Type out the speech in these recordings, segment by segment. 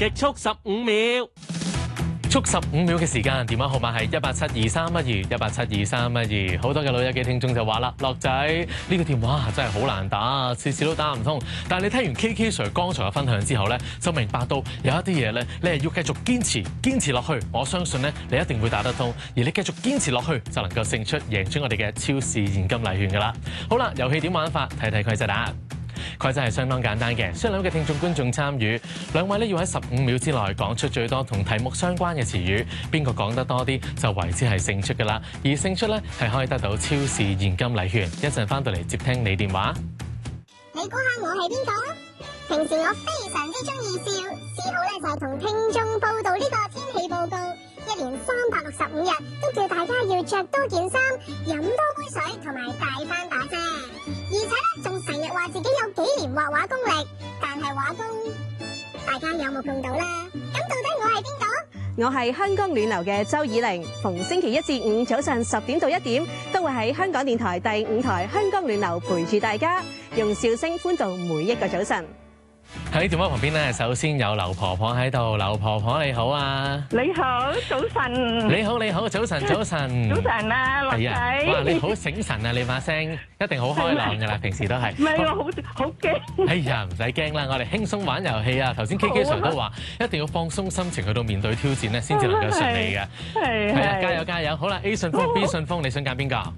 極速15秒。速15秒嘅時間，電話號碼係1872312，1872312。好多嘅老友記聽眾就話啦，樂仔呢個電話真係好難打，次次都打唔通。但係你聽完 KK Sir 剛才嘅分享之後咧，就明白到有一啲嘢咧，你係要繼續堅持落去。我相信咧，你一定會打得通，而你繼續堅持落去，就能夠勝出贏取我哋嘅超市現金禮券㗎啦。好啦，遊戲點玩法？睇睇規則啦。規則係相當簡單嘅，需要兩位嘅聽眾觀眾參與，兩位咧要喺15秒之內講出最多同題目相關嘅詞語，邊個講得多啲就為之係勝出㗎啦。而勝出咧係可以得到超市現金禮券。一陣翻到嚟接聽你電話。 你估下我係邊個？平時我非常之中意笑，嗜好咧就係同聽眾報道呢個天氣報告。1年365日都叫大家要着多件衫、飲多杯水同埋帶翻把遮，而且咧仲成日話自己有幾年畫畫功力，但係畫工大家有冇碰到啦？咁到底我係邊個？ 我係香港暖流嘅周以玲，逢星期1至5早上10點到1點，都會喺香港電台第5台香港暖流陪住大家，用笑聲歡度每一個早晨。 喺電話旁邊咧，首先有劉婆婆喺度。劉婆婆你好啊！ 你好，早晨。 你好，早晨。早晨啊，樂仔。 哇，你好醒神啊！你把聲一定好開朗㗎啦，平時都係。 唔係我好驚。 哎呀，唔使驚啦，我哋輕鬆玩遊戲啊！頭先 KK Sir 都話，一定要放鬆心情去到面對挑戰咧，先至能夠順利嘅。係啊，加油！好啦 ，A 順風 B 順風，你想揀邊個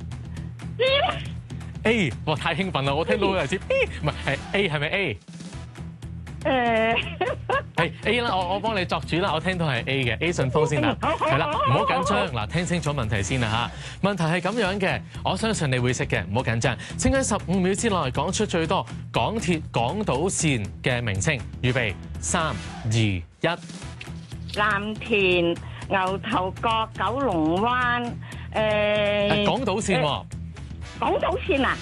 ？A， 哇，太興奮啦！我聽到有似 B， 唔係 A， 係咪 A？係 A 啦，我幫你作主啦。我聽到係 A 嘅 A 順風先啦，係啦，唔好緊張嗱，聽清楚問題先啦嚇。問題係咁樣嘅，我相信你會識嘅，唔好緊張。請喺15秒之內講出最多港鐵港島線嘅名稱。預備3、2、1。 藍田、牛頭角、九龍灣， 港島線喎。 港島線啊？